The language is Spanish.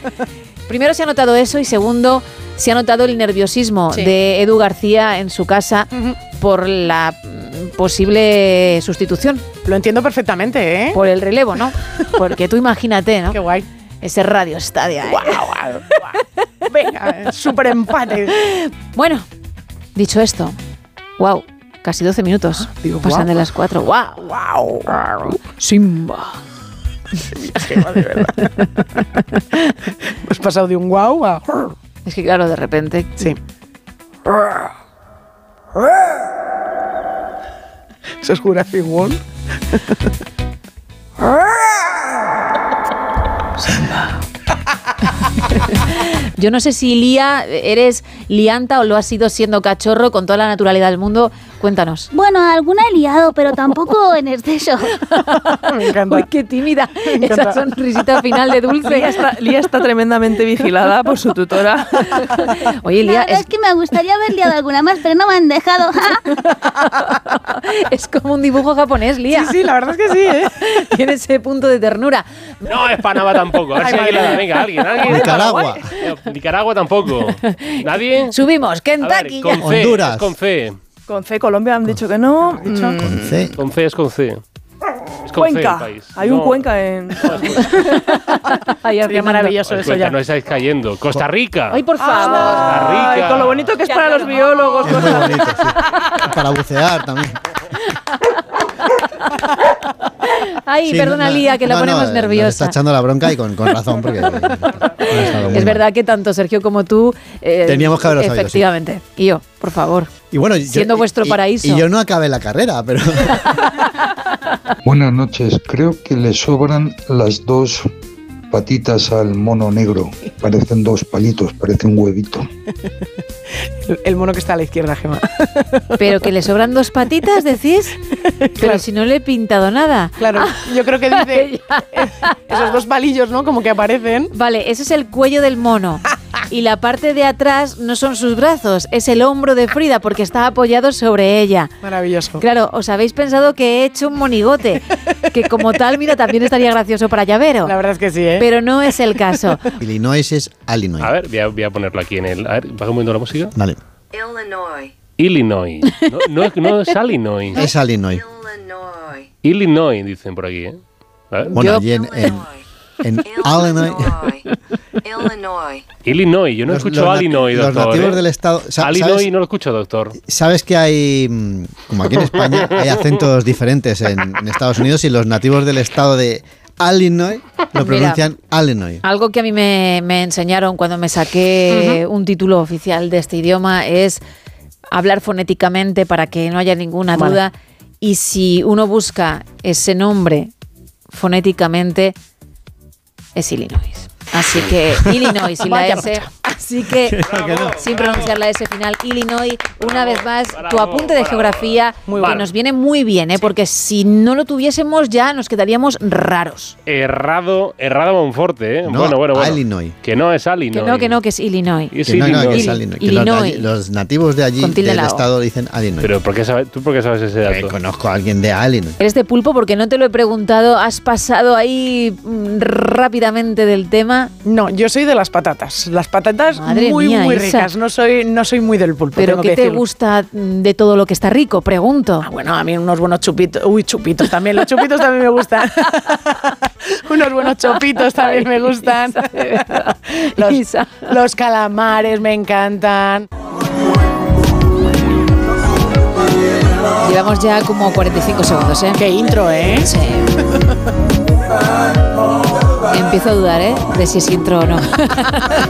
Primero se ha notado eso y segundo se ha notado el nerviosismo de Edu García en su casa por la posible sustitución. Lo entiendo perfectamente, ¿eh? Por el relevo, ¿no? Porque tú imagínate, ¿no? Qué guay. Ese Radio Estadio. Guau. Venga, súper empate. Bueno, dicho esto, wow, casi 12 minutos. Pasan de las 4. Wow. Simba. De verdad. Hemos pasado de un guau a... Es que claro, de repente... Sí. ¿Eso es Jurassic World? Yo no sé si Lía, eres lianta o lo has ido siendo cachorro con toda la naturalidad del mundo. Cuéntanos. Bueno, alguna he liado, pero tampoco en exceso. Me encanta. Uy, qué tímida. Esa sonrisita final de dulce. Lía está tremendamente vigilada por su tutora. Oye, La Lía, verdad es que me gustaría haber liado alguna más, pero no me han dejado. es como un dibujo japonés, Lía. Sí, la verdad es que sí, ¿eh? Tiene ese punto de ternura. No es Panamá tampoco. A ver si venga, alguien. Nicaragua. Nicaragua tampoco. ¿Nadie? Subimos, Kentucky. Con C, Honduras. es con C. Con C, Colombia han dicho que no. Con C. Con C es con C. Es con Cuenca. C el país. Hay un Cuenca en... Sería maravilloso eso ya. No estáis cayendo. Costa Rica. Ay, por favor. Costa Rica. Con lo bonito que es para los biólogos. Es muy bonito, sí. Para bucear también. Ay, Sí, perdona, Lía, que la ponemos nos nerviosa. está echando la bronca y con razón, porque Es verdad que tanto Sergio como tú... teníamos que haberlo sabido, efectivamente. Sí. Y yo, por favor. Y bueno, siendo vuestro paraíso. Y yo no acabé la carrera, pero... Buenas noches. Creo que le sobran las dos patitas al mono negro. Parecen dos palitos, parece un huevito. El mono que está a la izquierda, Gemma. Pero que le sobran dos patitas, ¿decís? Pero si no le he pintado nada. Claro, yo creo que dice esos dos palillos, ¿no? Como que aparecen. Vale, ese es el cuello del mono. Y la parte de atrás no son sus brazos, es el hombro de Frida porque está apoyado sobre ella. Maravilloso. Claro, os habéis pensado que he hecho un monigote, que como tal, mira, también estaría gracioso para llavero. La verdad es que sí, ¿eh? Pero no es el caso. Illinois es Illinois. A ver, voy a ponerlo aquí en el... A ver, baja un momento la música. Vale. Illinois. No es Illinois. Es Illinois. Illinois, dicen por aquí, ¿eh? A ver. Bueno, allí en Illinois. Illinois, yo no escucho Illinois, doctor. Los nativos del estado... Illinois no lo escucho, doctor. ¿Sabes que hay, como aquí en España, hay acentos diferentes en Estados Unidos y los nativos del estado de Illinois lo pronuncian Illinois? Algo que a mí me enseñaron cuando me saqué un título oficial de este idioma es hablar fonéticamente para que no haya ninguna duda. Y si uno busca ese nombre fonéticamente, es Illinois. Así que Illinois y la S. Así que, sin pronunciar la S final, Illinois, una vez más, tu apunte de geografía, que nos viene muy bien, ¿eh? Porque si no lo tuviésemos ya nos quedaríamos raros. Errado Monforte, ¿eh? No, bueno. Illinois. Que no es Illinois. Que no, que es Illinois. Es Que no, Illinois. que es Illinois. Que Illinois. los nativos de allí, del estado, dicen Illinois. Pero ¿tú por qué sabes ese dato? Conozco a alguien de Illinois. Eres de pulpo porque no te lo he preguntado, has pasado ahí rápidamente del tema. No, yo soy de las patatas. Las patatas Madre muy mía, muy Isa. ricas. No soy muy del pulpo. ¿Pero tengo qué que te decirlo. gusta de todo lo que está rico? Pregunto. Bueno, a mí unos buenos chupitos. Uy, chupitos también. Los chupitos también me gustan. Unos buenos chopitos también me gustan. Los calamares me encantan. Llevamos ya como 45 segundos, ¿eh? Qué intro, ¿eh? Sí. Empiezo a dudar, ¿eh? De si es intro o no.